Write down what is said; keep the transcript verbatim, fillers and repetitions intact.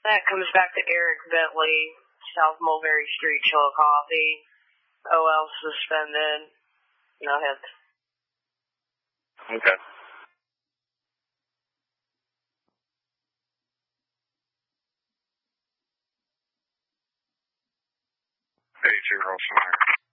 That comes back to Eric Bentley, South Mulberry Street, Chillicothe. O L suspended. No hits. Okay. Eight zero five.